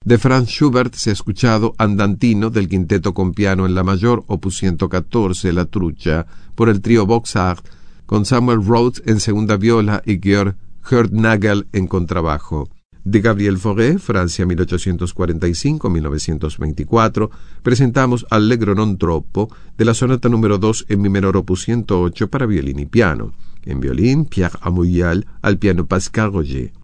De Franz Schubert se ha escuchado Andantino del quinteto con piano en la mayor, opus 114, La Trucha, por el trío Boxart, con Samuel Rhodes en segunda viola y Georg Herdnagel en contrabajo. De Gabriel Fauré, Francia 1845-1924, presentamos Allegro non troppo de la sonata número 2 en mi menor opus 108 para violín y piano. En violín, Pierre Amouyal, al piano Pascal Roger.